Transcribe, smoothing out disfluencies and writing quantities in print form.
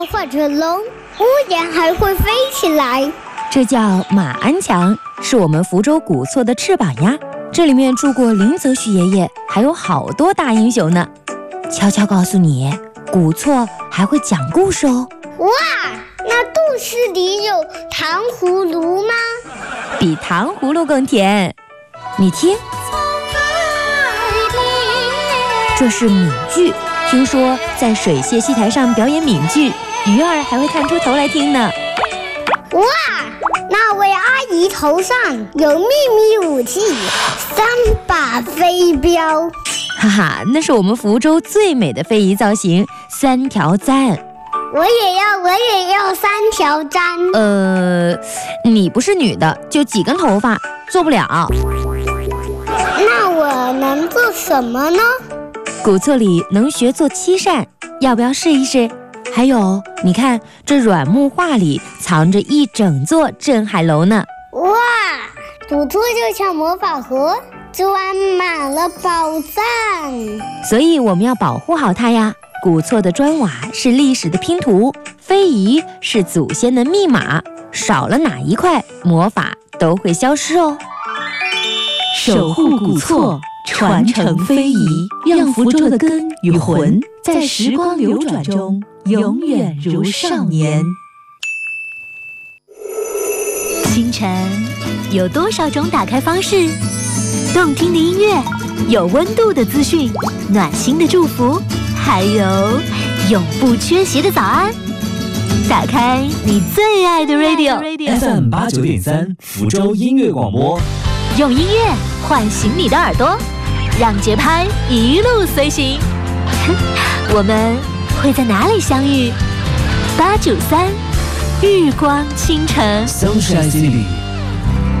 或者龙，屋檐还会飞起来。 这叫马鞍墙，是我们福州古厝的翅膀呀。这里面住过林则徐爷爷，还有好多大英雄呢。悄悄告诉你，古厝还会讲故事哦。 哇，那肚子里有糖葫芦吗？ 比糖葫芦更甜。你听，这是闽剧。听说在水榭戏台上表演闽剧，鱼儿还会探出头来听呢。 哇，那位阿姨头上有秘密武器，3把飞镖。 哈哈，那是我们福州最美的非遗造型，3条簪。 我也要3条簪。 你不是女的，就几根头发，做不了。 那我能做什么呢？ 古厝里能学做漆扇，要不要试一试？还有，你看这软木画里藏着一整座镇海楼呢。 哇，古厝就像魔法盒，装满了宝藏。 所以我们要保护好它呀。古厝的砖瓦是历史的拼图，非遗是祖先的密码，少了哪一块，魔法都会消失哦。 守护古厝，传承非遗，让福州的根与魂在时光流转中永远如少年。 清晨有多少种打开方式？动听的音乐，有温度的资讯，暖心的祝福，还有永不缺席的早安。打开你最爱的 radio FM 89.3福州音乐广播， 用音乐唤醒你的耳朵，让节拍一路随行。我们会在哪里相遇？893日光倾城 Sunshine City。